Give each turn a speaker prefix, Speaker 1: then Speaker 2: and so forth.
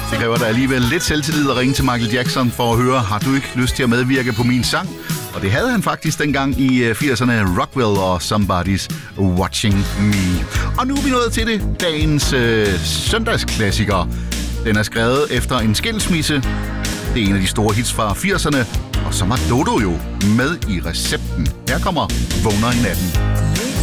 Speaker 1: Det kræver da alligevel lidt selvtillid at ringe til Michael Jackson for at høre, har du ikke lyst til at medvirke på min sang? Og det havde han faktisk dengang i 80'erne, Rockwell og Somebody's Watching Me. Og nu er vi nået til det, dagens søndagsklassiker. Den er skrevet efter en skilsmisse. Det er en af de store hits fra 80'erne. Og så var Dodo jo med i recepten. Her kommer Vågner i natten.